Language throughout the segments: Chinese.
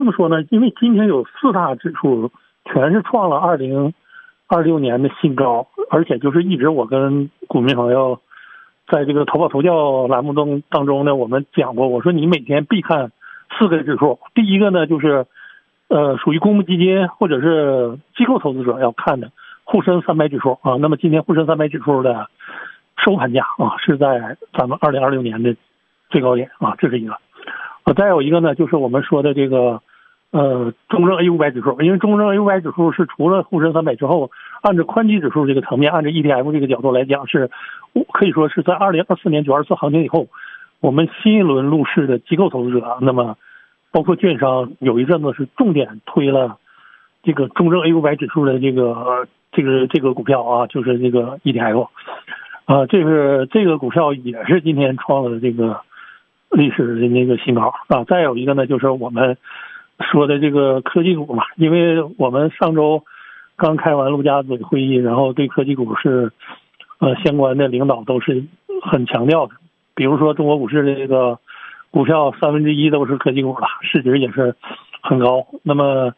这么说呢，因为今天有四大指数全是创了2026年的新高，而且就是一直我跟股民朋友在这个投保投教栏目当中呢，我们讲过，我说你每天必看四个指数。第一个呢就是属于公募基金或者是机构投资者要看的沪深300指数啊。那么今天沪深300指数的收盘价啊是在咱们2026年的最高点啊，这是一个。再有一个呢就是我们说的这个中证 A500 指数，因为中证 A500 指数是除了沪深300之后，按照宽基指数这个层面，按照 ETF 这个角度来讲，是可以说是在2024年924次行情以后，我们新一轮入市的机构投资者，那么包括券商有一阵子是重点推了这个中证 A500 指数的这个股票啊，就是这个 ETF 这个股票也是今天创了这个历史的那个新高啊。再有一个呢就是我们说的这个科技股嘛，因为我们上周刚开完陆家嘴会议，然后对科技股是相关的领导都是很强调的。比如说中国股市的这个股票1/3都是科技股了，市值也是很高。那么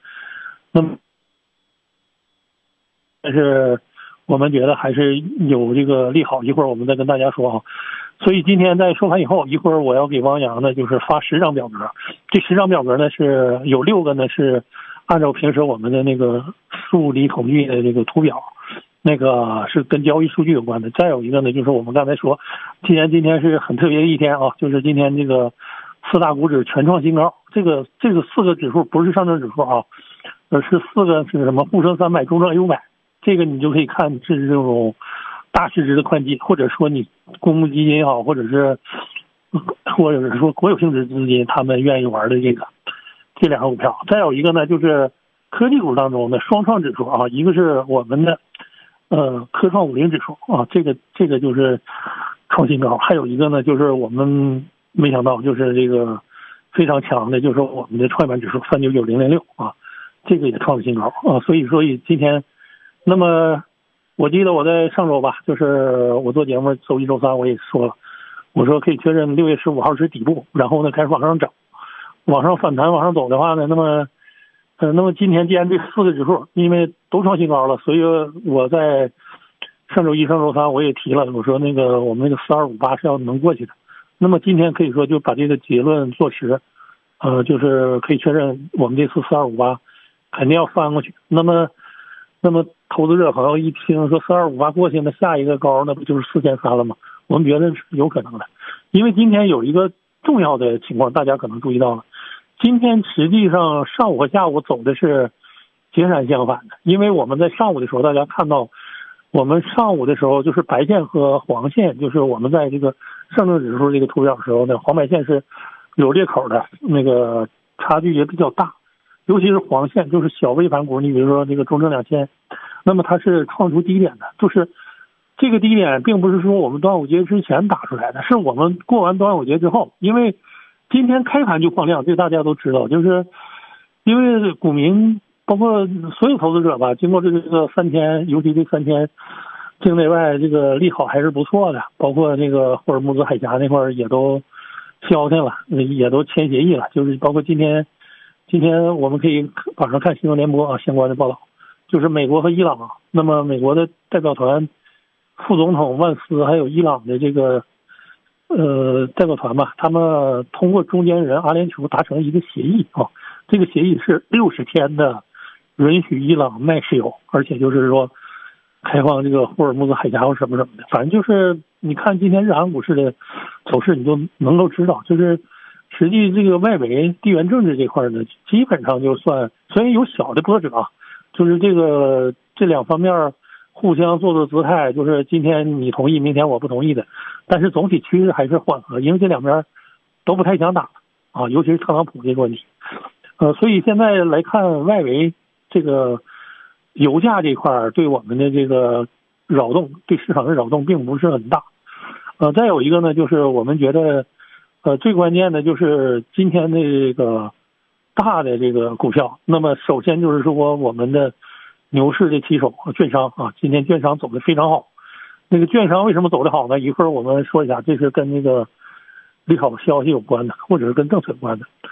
但是我们觉得还是有这个利好，一会儿我们再跟大家说啊。所以今天在收盘以后，一会儿我要给汪洋呢就是发10张表格，这10张表格呢是有6个呢是按照平时我们的那个数理统计的这个图表，那个是跟交易数据有关的。再有一个呢就是我们刚才说今天是很特别的一天啊，就是今天这个四大股指全创新高，这个4个指数不是上证指数啊，而是4个是什么沪深300、中证 A500，这个你就可以看是这种大市值的宽基，或者说你公募基金也好，或者是说国有性质资金他们愿意玩的这两个股票。再有一个呢就是科技股当中的双创指数啊，一个是我们的科创50指数啊，这个就是创新高。还有一个呢就是我们没想到就是这个非常强的就是我们的创业板指数399006啊，这个也创了新高啊。所以今天那么我记得我在上周吧，就是我做节目周1、周3我也说了，我说可以确认6月15号是底部，然后呢开始往上涨，往上反弹往上走的话呢，那么今天既然这4个指数因为都创新高了，所以我在上周1、上周3我也提了，我说那个我们那个4258是要能过去的。那么今天可以说就把这个结论做实，就是可以确认我们这次4258肯定要翻过去。那么投资者朋友一听说4258过去，那下一个高那不就是4300了吗？我们觉得是有可能的。因为今天有一个重要的情况大家可能注意到了，今天实际上上午和下午走的是截然相反的。因为我们在上午的时候大家看到我们上午的时候就是白线和黄线，就是我们在这个上证指数这个图表的时候呢，黄白线是有裂口的，那个差距也比较大，尤其是黄线就是小微盘股，你比如说这个中证2000，那么它是创出低点的，就是这个低点并不是说我们端午节之前打出来的，是我们过完端午节之后，因为今天开盘就放量，这大家都知道，就是因为股民包括所有投资者吧，经过这个3天，尤其这3天境内外这个利好还是不错的，包括这个霍尔木兹海峡那块也都消停了，也都签协议了，就是包括今天我们可以网上看新闻联播啊相关的报道，就是美国和伊朗，那么美国的代表团副总统万斯还有伊朗的这个代表团吧，他们通过中间人阿联酋达成一个协议啊，这个协议是60天的允许伊朗卖石油，而且就是说开放这个霍尔木兹海峡或什么的，反正就是你看今天日韩股市的走势你就能够知道，就是实际这个外围地缘政治这块呢，基本上就算虽然有小的波折啊，就是这两方面互相做姿态，就是今天你同意明天我不同意的，但是总体趋势还是缓和，因为这两边都不太想打啊，尤其是特朗普这个问题。所以现在来看外围这个油价这块对我们的这个扰动，对市场的扰动并不是很大。再有一个呢，就是我们觉得最关键的就是今天的这个大的这个股票，那么首先就是说我们的牛市的旗手券商啊，今天券商走得非常好。那个券商为什么走得好呢？一会儿我们说一下，这是跟那个利好消息有关的，或者是跟政策有关的。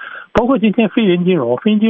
包括今天非银金融